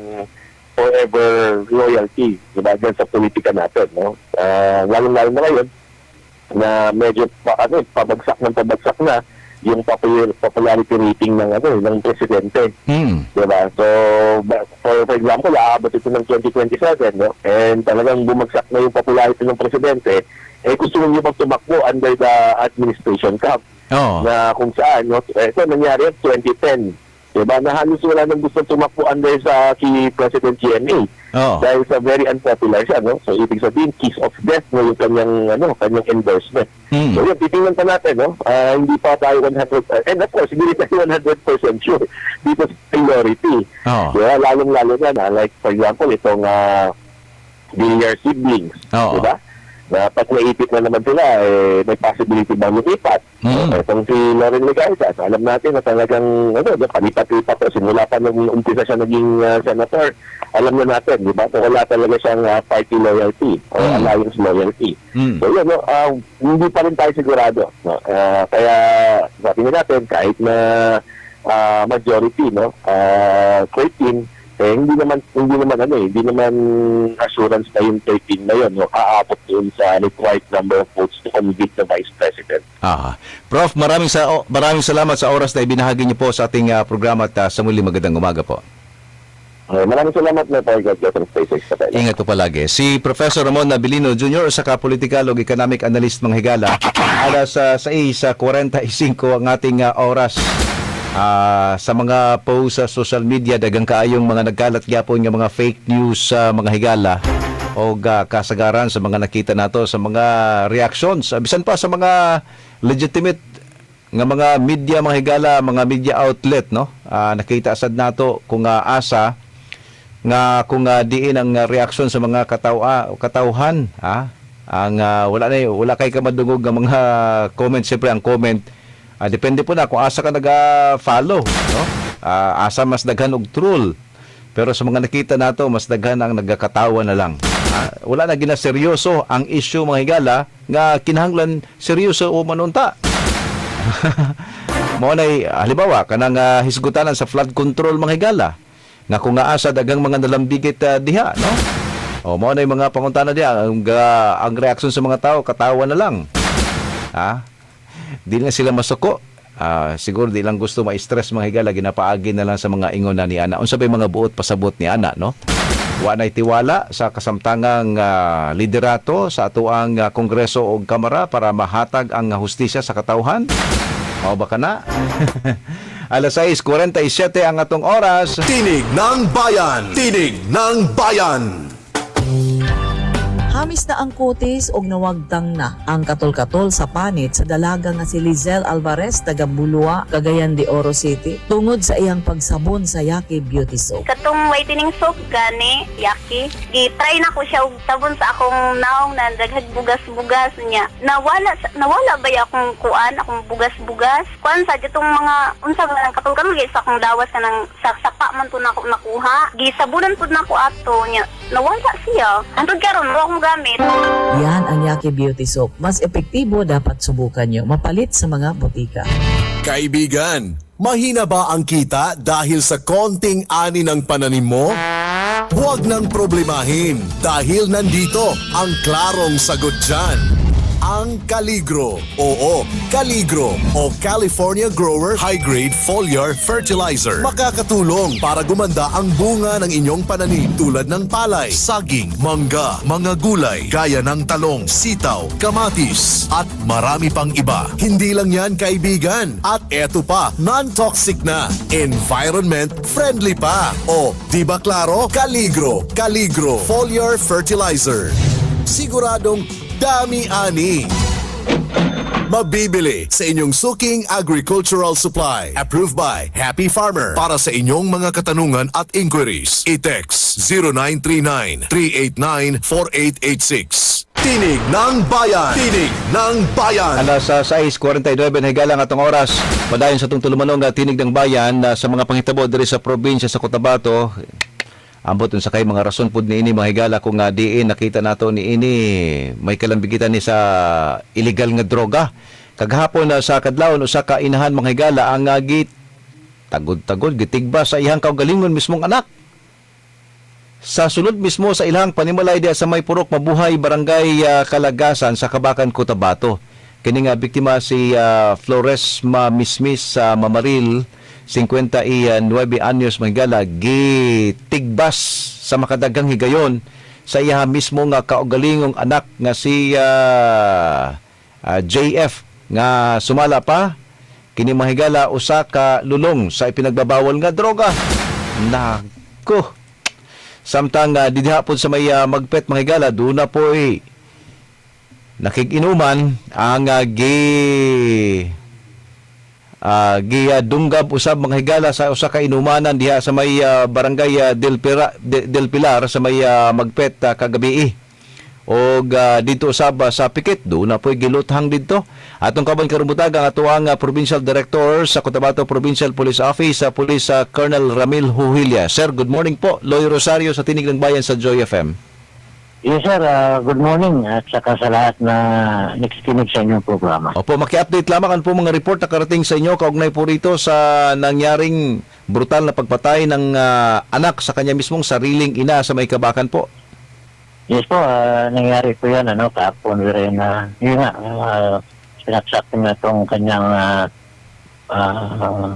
forever loyalty, diba, dyan sa politika natin, no? Uh, lalong-lalo na ngayon, na medyo, pa, ano, pabagsak ng pabagsak na, yung popular, popularity rating ng ano ng presidente. Hmm. Diba? So, for, for example, aabot ito ng twenty twenty-seven, no? And talagang bumagsak na yung popularity ng presidente, eh gusto nyo bang tumakbo under the administration cap? Oo. Na kung saan, no? Ito nangyari yung twenty ten. Diba? Na halos wala nang gusto tumakbo under sa kay President G M A. Oo. Dahil sa very unpopular siya, no? So, ibig sabihin, kiss of death, no? Yung kanyang, ano, kanyang endorsement. Hmm. So, yun, titingnan pa natin, no? Uh, hindi pa tayo one hundred percent, uh, and of course, hindi tayo one hundred percent sure dito sa priority. Oo. Diba? Lalong-lalo na, na, like, for example, itong uh, Villar siblings. Oo. Diba? Na pag naipit na naman sila, eh, may possibility ba lumipat? Mm. So, itong si Loren Legarda, alam natin na talagang, ano, palipat-lipat to. Simula pa nung umpisa siya naging uh, senator, alam na natin, di ba? So, wala talaga siyang uh, party loyalty or Mm. alliance loyalty. Mm. So, yun, no, uh, hindi pa rin tayo sigurado. No? Uh, kaya, sabi na natin, kahit na uh, majority, no, uh, thirteen, eh, hindi naman, hindi naman, ano eh, hindi naman assurance na yung thirteen na yun, no, aabot yun sa required number of votes to convict the Vice President. Ah. Prof, maraming sa oh, maraming salamat sa oras na ibinahagi niyo po sa ating uh, programa at uh, sa muli magandang umaga po. Okay, maraming salamat na po, God bless and stay safe sa tayo. Ingat po palagi. Si Professor Ramon Abilino Junior sa Political ug Economic Analyst mga higala. Alas uh, sais forty-five ang ating uh, oras. Uh, sa mga post sa social media, dagang kaayong mga nagkalat gyapon nga mga fake news sa uh, mga higala o uh, kasagaran sa mga nakita nato sa mga reactions. Uh, bisan pa sa mga legitimate nga mga media mga higala, mga media outlet, no? Uh, nakita sad nato kung uh, asa nga kung uh, diin ang uh, reaksyon sa mga katawa katawhan, ha? Ang uh, wala na wala kay ka madungog nga mga comment, siyempre ang comment uh, depende po na kung asa ka naga-follow, no? Uh, asa mas daghan og troll. Pero sa mga nakita nato mas daghan ang nagakatawa na lang. Uh, wala na gina seryoso ang issue mga higala nga kinahanglan seryoso o manunta. Mo nay halimbawa kanang uh, hisgutanan sa flood control mga higala nga kung naasa dagang mga nalambigit uh, diha, no? O mo na yung mga pangutana diha ang, uh, ang reaksyon sa mga tao katawa na lang. Ha? Di na sila masuko. Uh, siguro di lang gusto ma-stress mga higala, ginapaagi na lang sa mga ingon na ni ana. Unsa bay mga buot pasabot ni ana, no? Wa nay tiwala sa kasamtangang uh, liderato sa atuang uh, kongreso o kamara para mahatag ang uh, hustisya sa katawhan. Mao ba kana? alas sais kuwarenta y siyete ang atong oras. Tinig ng Bayan. Tinig ng Bayan. Hamis na ang kutis og nawagtang na ang katol-katol sa panit sa dalaga nga si Lizelle Alvarez taga Bulua, Cagayan de Oro City tungod sa iyang pagsabon sa Yaki Beauty Soap. Katong whitening soap gani, Yaki. Gi-try na ko siya og sabon sa akong naong na daghag bugas-bugas niya. Nawala sa- nawala ba ya akong kuan, akong bugas-bugas? Kuan sa ditong mga unsa ba nang katol-katol gyud sa akong dawas kanang sa sapa man to nako nakuha. Gisabunan pud nako ato niya. Nawala siya. Hantod karon wa akong gamit. Yan ang Yaki Beauty Soap. Mas epektibo, dapat subukan nyo. Mapalit sa mga botika. Kaibigan, mahina ba ang kita dahil sa konting ani ng pananim mo? Huwag nang problemahin dahil nandito ang klarong sagot dyan. Ang Caligro. Oo, Caligro o California Grower High Grade Foliar Fertilizer. Makakatulong para gumanda ang bunga ng inyong pananim tulad ng palay, saging, mangga, mga gulay, gaya ng talong, sitaw, kamatis, at marami pang iba. Hindi lang yan, kaibigan. At eto pa, non-toxic na, environment friendly pa. O, di ba klaro? Caligro, Caligro Foliar Fertilizer. Siguradong dami-ani. Mabibili sa inyong suking agricultural supply. Approved by Happy Farmer. Para sa inyong mga katanungan at inquiries, i-text zero nine three nine, three eight nine, four eight eight six. Tinig ng Bayan. Tinig ng Bayan. Alas uh, sais kuwarenta y nueve na higalang atong oras. Padayon sa itong tulumanong uh, Tinig ng Bayan uh, sa mga panghitabo diri sa probinsya sa Cotabato. Ambot sa kay mga rason pud niini mga higala kung nga diin nakita nato ni ini may kalambigitan ni sa illegal nga droga. Kaghapon na sa kadlawon usa ka inahan mga higala ang uh, git tagod-tagod gitigba sa iyang kaugalingon mismong anak. Sa sulod mismo sa ilang panimalay diya sa May Purok Mabuhay Barangay uh, Kalagasan sa Kabakan, Cotabato. Kini nga biktima si uh, Flores Mamismis sa uh, Mamaril, fifty-nine anyos mahigala, gitigbas sa makadagang higayon sa iya mismo nga kaugalingong anak nga si uh, uh, J F nga sumala pa kini mahigala usa ka lulong sa ipinagbabawal nga droga. Nako. Samtang uh, didihapon sa may uh, magpet mahigala doon na po eh nakikinuman ang uh, gi Uh, giya dunggab usab mga higala sa usa ka inumanan diha sa may uh, barangay uh, Del, Pira, De, Del Pilar sa may uh, magpet uh, kagabi og uh, dito usab uh, sa Pikit do na poy giluthang didto atong kaban karumutag ang atuang uh, Provincial Director sa Cotabato Provincial Police Office sa uh, Police uh, Colonel Ramil Huhilia. Sir, good morning po. Loy Rosario sa Tinig ng Bayan sa Joy F M. Yes sir, uh, good morning at saka sa lahat na nakikinig sa inyong programa. Opo, maki-update lamang po mga report na karating sa inyo kaugnay po rito sa nangyaring brutal na pagpatay ng uh, anak sa kanya mismong sariling ina sa May Kabakan po. Yes po, uh, nangyari po yan, ano, kahapon rin na, uh, yun nga, uh, sinaksak na itong kanyang uh, uh,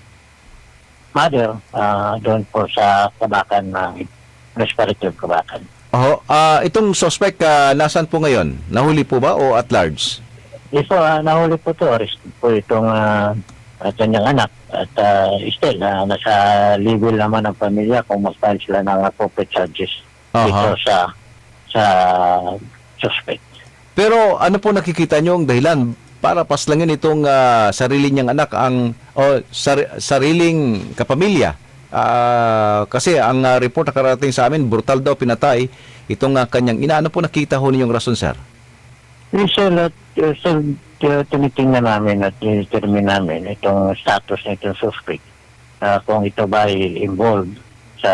mother uh, doon po sa Kabakan, na uh, respirative Kabakan. Oh, uh, itong suspect uh, nasan po ngayon? Nahuli po ba o at large? Yes po, uh, nahuli po to, arrest po itong uh, uh, kanyang anak at uh, still, uh, nasa legal naman ng pamilya kung mag-file sila ng appropriate charges uh-huh. dito sa sa suspect. Pero ano po nakikita nyo ang dahilan para paslangin itong uh, sarili niyang anak ang o sar- sariling kapamilya? Uh, kasi ang uh, report na karating sa amin, brutal daw pinatay itong uh, kanyang ina. Ano po nakita ho ninyong rason, sir? Yes, sir, at, uh, sir, uh, tinitingnan namin at determine namin itong status ng itong suspect. Uh, kung ito ba ay involved sa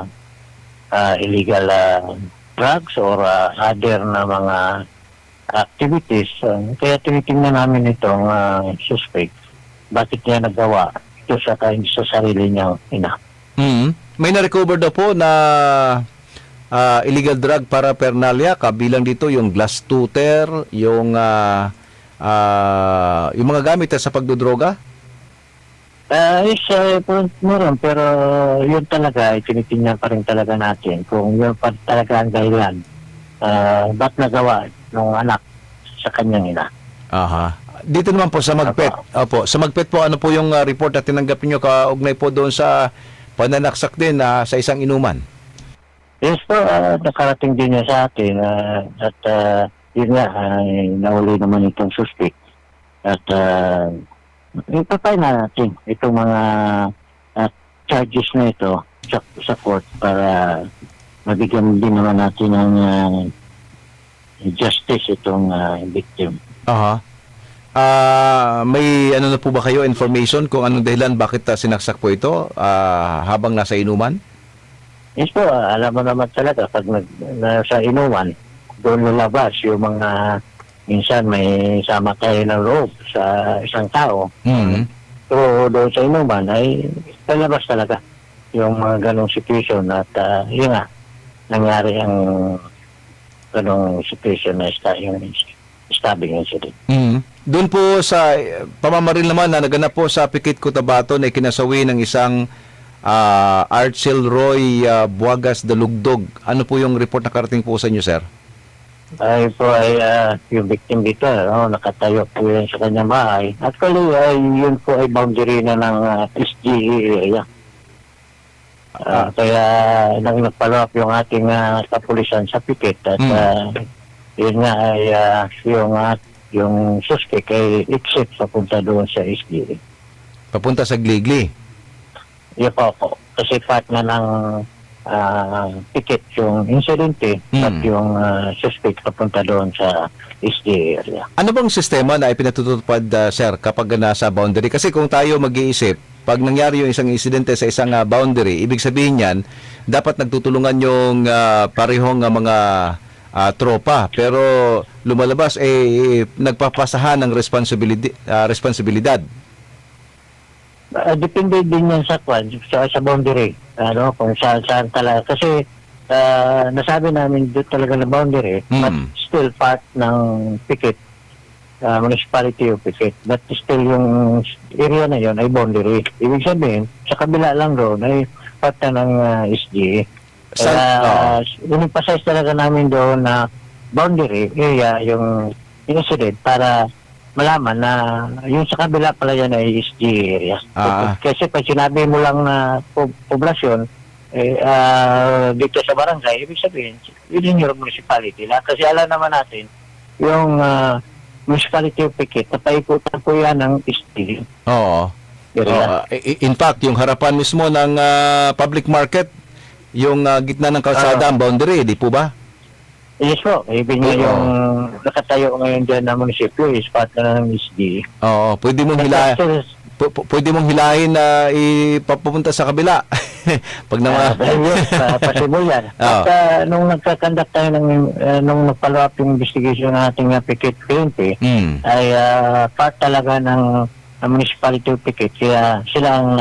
uh, illegal uh, drugs or uh, other na mga activities. Uh, kaya tinitingnan namin itong uh, suspect. Bakit niya nagawa ito sa, sa sarili niyang ina. Hmm. May na-recover daw po na uh, illegal drug paraphernalia, kabilang dito yung glass tutor, yung uh, uh, yung mga gamit sa pagdodroga? Uh, yes, uh, meron, pero yun talaga, tinitingnan pa rin talaga natin kung yun pa talaga ang dahilan. Uh, ba't nagawa ng anak sa kanyang ina? Aha. Dito naman po sa Magpet. Opo, sa Magpet po, ano po yung ah, report na tinanggap niyo kaugnay po doon sa pananaksak din na sa isang inuman? Yes po, ah, nakarating din niya sa atin ah, at ah, yun nga, ay nahuli naman itong suspect. At uh, ipapay na natin itong mga ah, charges na ito sa, sa court para mabigyan din naman natin ng ah, justice itong ah, victim. Aha. Ah, may ano na po ba kayo information kung anong dahilan bakit ah, sinaksak po ito ah, habang nasa inuman? Yes po, ah, alam mo naman talaga pag nag, nasa inuman, doon lalabas yung mga minsan may sama kayo ng loob sa isang tao. Mhm. So doon sa inuman ay lalabas talaga yung mga ganong situation at uh, yun nga, nangyari ang ganong situation na sta, yung stabbing incident. Mhm. Doon po sa eh, pamamaril naman na naganap po sa Pikit Cotabato na ikinasawi ng isang ah, Archel Roy ah, Buagas Dalugdog. Ano po yung report na karating po sa inyo, sir? Ay po ay ah, yung victim dito, no, nakatayo po yan sa kanyang bahay. Actually, ay, yun po ay boundary na ng ah, S G A area. Ah, kaya nang nag-follow up yung ating ah, kapulisan sa Pikit at Mm. ah, yun nga ay ah, yung, ah, yung suspect ay exit papunta doon sa S G A. Papunta sa Gligli. Yun po po. Kasi part na ng ah, Pikit yung insidente Mm. at yung ah, suspect papunta doon sa S G A area. Ano bang sistema na ipinatutupad, uh, sir, kapag nasa boundary? Kasi kung tayo mag-iisip, pag nangyari yung isang insidente sa isang uh, boundary, ibig sabihin yan, dapat nagtutulungan yung uh, parehong uh, mga uh, tropa. Pero lumalabas, eh, nagpapasahan ng responsibilidad. Uh, responsibilidad. Ah, depende din yan sa kwan, sa, sa boundary. Ano, kung saan saan talaga. Kasi ah, nasabi namin doon talaga na boundary, Mm. but still part ng Pikit, ah, municipality of Pikit. But still yung area na yon ay boundary. Ibig sabihin, sa kabila lang doon ay part na ng ah, S G A. Sa- Kaya, in-emphasize talaga namin doon na boundary area yung incident para malaman na yung sa kabila pala yan ay S G A area. Ah. Kasi pag sinabi mo lang na po- poblasyon, eh, ah, dito sa barangay, ibig sabihin, yun yung municipality lang. Kasi alam naman natin, yung ah, municipality of Pikit, napaikutan po yan ng S G A Oo. area. Oo, i- in fact, yung harapan mismo ng uh, public market, yung uh, gitna ng kalsada, ang boundary, di po ba? Yes po, ibig nyo Oo. yung nakatayo ngayon dyan na munisipyo is part na ng S G A. Oo, pwede mong hilahin, Kasi, pu- pu- pwede mong hilahin na ipapunta sa kabila. Pag na Ah, yes, uh, possible yan. Oo. At ah, nung nagkakandak tayo ng, ah, nung nag-follow up yung investigation ng ating uh, Pikit P N P, Hmm. ay ah, part talaga ng uh, municipality of Pikit. Kaya sila ang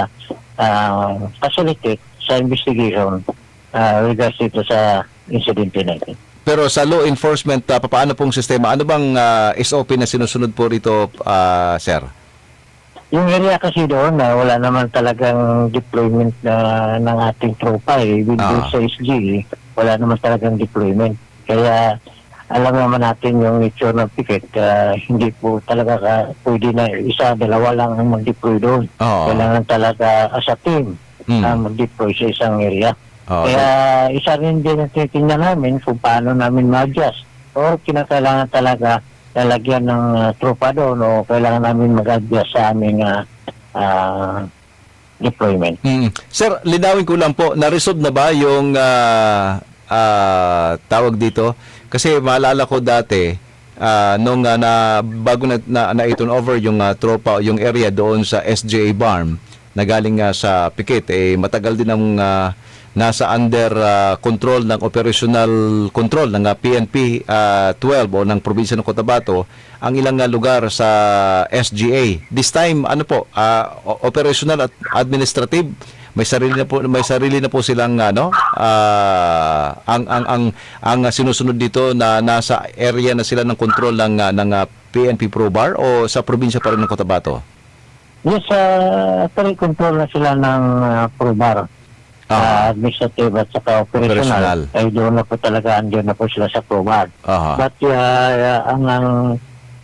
nag-facilitate sa investigation uh, regards dito sa incident natin. Pero sa law enforcement, uh, paano pong sistema? Ano bang uh, S O P na sinusunod po rito, uh, sir? Yung area kasi doon na wala naman talagang deployment na ng ating tropa eh. Even Ah. doon sa S G A, wala naman talagang deployment. Kaya alam naman natin yung nature ng Pikit, ah, hindi po talaga ka, pwede na isa, dalawa lang ang mag-deploy doon. Oo. Kailangan talaga as a team Hmm. na mag-deploy sa isang area. Oo. Kaya isa rin din ang titingnan namin kung paano namin ma-adjust. O kinakailangan talaga lalagyan ng uh, tropa doon o kailangan namin mag-adjust sa aming uh, uh, deployment. Mm. Sir, linawin ko lang po, na-resolve na ba yung ah, ah, tawag dito? Kasi maalala ko dati, ah, nung ah, na, bago na, na, na turn over yung ah, tropa, yung area doon sa S J A Barm, na galing nga sa Pikit, eh, matagal din ang ah, nasa under ah, control ng operational control ng ah, P N P ah, twelve o ng probinsya ng Cotabato ang ilang ah, lugar sa S G A. This time ano po, ah, o- operational at administrative, may sarili na po may sarili na po silang ano ah, ang ang ang ang ah, sinusunod dito na nasa area na sila ng control ng ah, ng ah, P N P Probar o sa probinsya pa rin ng Cotabato. Yes, uh, actually control na sila ng uh, Probar. Ah. Uh, administrative at saka Operational. operational. Ay doon na po talaga, andyan na po sila sa Probar. Aha. But uh, uh, ang, ang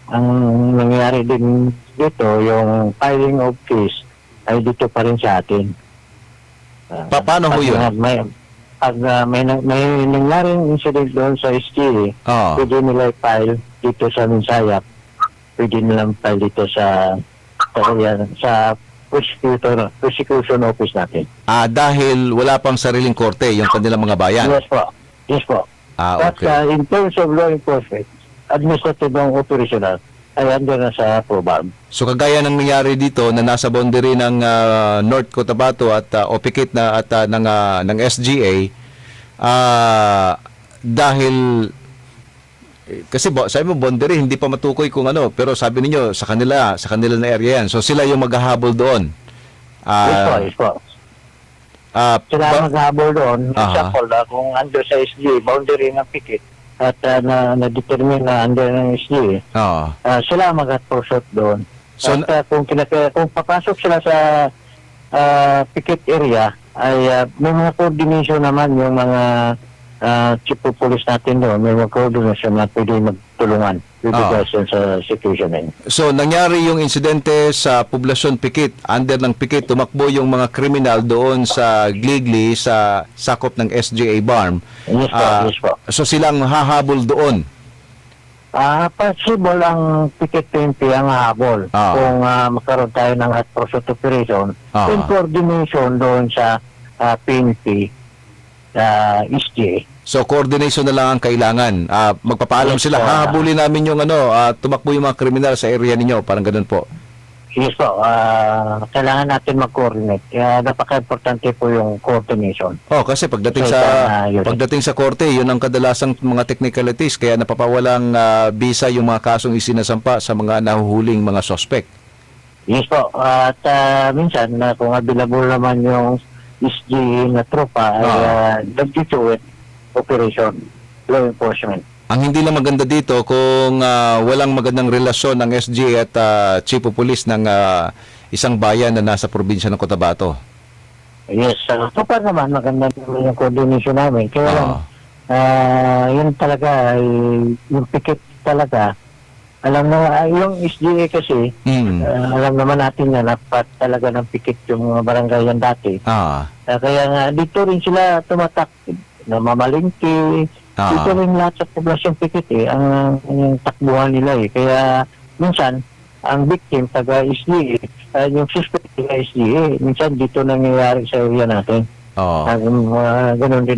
ang nangyari din dito, yung filing of case ay dito pa rin sa atin. Ah, Pa- paano ho pag, yun? ah, May, pag ah, may, na- may nangyaring incident doon sa S G A, Oo. pwede nila i-file dito sa Minsayap, pwede nilang file dito sa sa, sa prosecutor, prosecution office natin. Ah, dahil wala pang sariling korte yung kanilang mga bayan. Yes po. Yes po. Ah, But okay. uh, in terms of law enforcement, administrative and operational, ay andun na sa PROBAM. So kagaya ng nangyari dito na nasa boundary ng ah, North Cotabato at uh, Opikit na at ah, ng ah, ng S G A, ah, dahil eh, kasi bo, sabi mo boundary hindi pa matukoy kung ano, pero sabi ninyo sa kanila sa kanila na area yan. So sila yung maghahabol doon. Yes po, Ah, yes po. ah, Sila ba- maghabol doon. Aha. Example, ah, kung ando sa S G A, boundary ng Pikit, at ah, na, na-determine na under ng S G A, Oo. ah, sila mag-atprosot doon. So, at ah, kung, kinaka- kung papasok sila sa ah, Pikit area, ay ah, may mga coordination naman yung mga ah, chief of police natin doon. May mga coordination na pwede magtulungan with Ah. regards dun sa situation na yun. So nangyari yung insidente sa poblasyon Pikit, under ng Pikit, tumakbo yung mga kriminal doon sa Gligli sa sakop ng S G A Barm. Yes po, Ah, yes po. So silang hahabol doon. Ah, possible ang Pikit P N P ang habol Ah. kung ah, magkaroon tayo ng hot pursuit operation Ah. in coordination doon sa ah, P N P sa S G A. So coordination na lang ang kailangan. Ah, magpapaalam Yes, sila, po. hahabulin namin yung ano, ah, tumakbo yung mga kriminal sa area ninyo, parang ganun po. Yes po, ah, kailangan natin mag-coordinate. Kaya napaka-importante po yung coordination. Oh, kasi pagdating So, sa ah, yun. pagdating sa korte, yun ang kadalasang mga technicalities kaya napapawalang ah, bisa yung mga kasong isinasampa sa mga nahuhuling mga suspect. Yes po, at ah, minsan na kung available naman yung S G A na tropa ay Ah. uh, nag-detour operation, law enforcement. Ang hindi lang maganda dito kung ah, walang magandang relasyon ng S G A at ah, Chief of Police ng ah, isang bayan na nasa probinsya ng Cotabato. Yes, uh, so pa naman maganda naman yung coordination namin. Kaya lang, Ah. ah, yun talaga, ay, yung pikit talaga, alam na, ah, yung S G A kasi, Hmm. ah, alam naman natin na dapat talaga ng pikit yung mga barangay yan dati. Ah. Ah, kaya nga, dito rin sila tumatak na mamalingki. Ah. Dito rin lahat sa poblasyon pikit eh, ang, ang takbuhan nila eh. Kaya minsan, ang victim taga S G A, uh, yung suspect taga S G A, minsan dito nangyayari sa area natin. Oh. Ang mga ganun din